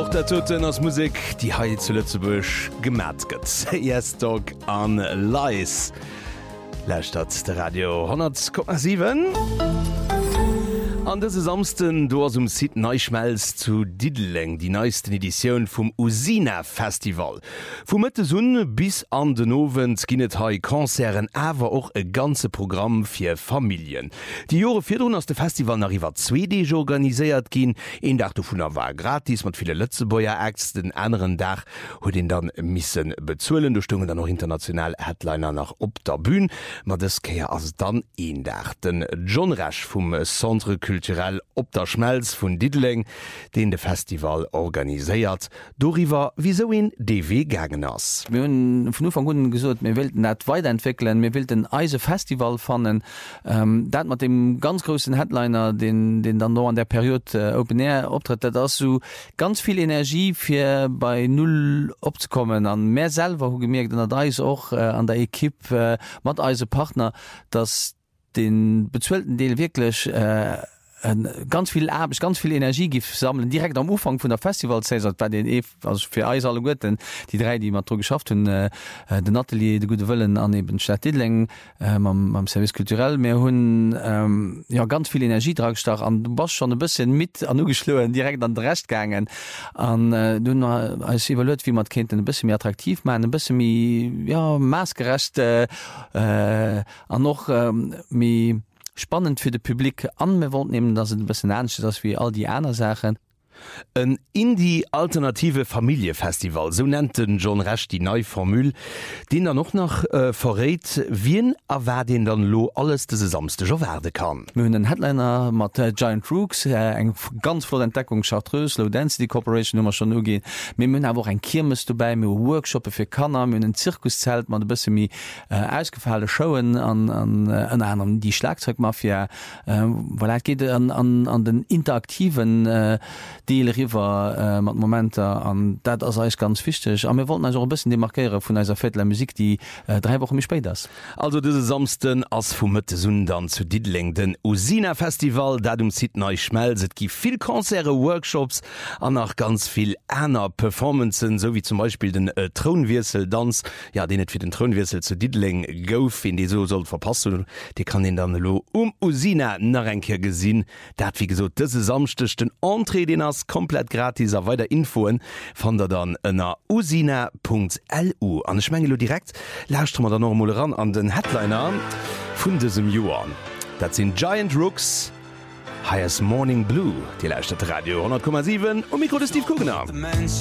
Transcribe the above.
Auch der Toten aus Musik, die Hai zu Lützeburg gemerkt gëtt. Yes, Dog an Lies. Lächtet der Radio 100,7. An dese Samsten do ass Sid Neuschmelz zu Diddling, die neuesten Edition vum Usina Festival. Vom Mitte Sonne bis an den Owen ginnet hai Konzeren awer och e ganze Programm fir Familien. Die Jore firun ass de Festival nach iwwer 2D organiséiert ginn, en Dach du vunner war gratis mat viele Lëtzebäier Acts, den anderen Dach huet den dann missen bezuelen, du stungen dann noch international Headliner nach op der Bühn, mat des keier ass dann een Dach. Den John Rasch vum Centre kulturell op der Schmelz vun Diddling, den de Festival organiséiert, doriwer wieso en DW gegen ass. Wir hun vun van Kunden gesot, mir will net weiterentwickeln, mir will den Eise Festival fannen, dat mat dem ganz großen Headliner, den dann noch an der Periode Open Air optritt, dat so ganz viel Energie fir bei null opzukommen, an mehr selber ho gemerkt, da is auch an der Equipe mat Eise Partner, dass den bezwellten Deel wirklich ganz viel Arbeit, ganz viel Energie gibt sammeln direkt am Anfang von der Festivalsaison bei den also für Eis alle Guten, die drei, die man geschafft haben, de Nathalie, de gute Willen an eben Stadt Diddling, am Service kulturell, mehr hun ja ganz viel Energie dragstark an du warst schon ein bisschen mit angeschloen direkt an den Rest gegangen an du als evaluiert wie man kennt ein bisschen mehr attraktiv machen, ein bisschen mehr ja maßgerecht an noch mehr spannend für de Publikum anwort nehmen, dass es ein bisschen ernst ist, als wie all die anderen Sachen. Ein Indie-alternative Familiefestival, so nennt den John Rasch die neue Formel, den er noch verrät, wien wer den dann lo alles diese Samstag schon werden kann. Wir haben einen Headliner mit Giant Rooks, eine ganz volle Entdeckung, Chartreuse, Low Density Corporation, wo wir schon noch gehen. Wir haben auch ein Kirmes dabei, mit Workshops für Kanner, mit einem Zirkuszelt, mit ein bisschen mehr ausgefallene Showen an die Schlagzeugmafia, weil es geht an den interaktiven Deal River mat Momente an dat as ganz wichtig. Aber wir wollten also ein bisschen demarkieren von einer Viertel Musik, die 3 Wochen mich später ist. Also diese Samsten as vu Mitte Sundan zu Diddling den Usina Festival, dat Sid Neuschmelz, et gibt viel Konzerte, Workshops an nach ganz viel einer Performancen, so wie zum Beispiel den Thronwirseldanz, ja den net für den Thronwirsel zu Diddling gouf, in die so soll verpassen, die kann den dann lo Usina nach enker gesinn, dat wie gesagt diese Samstag den Entree den komplett gratis a weiter Infoen fand er dann ënner usina.lu an Schmengelo direkt lauscht man dann noch mal ran an den Headliner vun diesem Joar. Dat sind Giant Rooks, Highest Morning Blue, die lauscht Radio 100,7 und Mikro des Steve Kugner.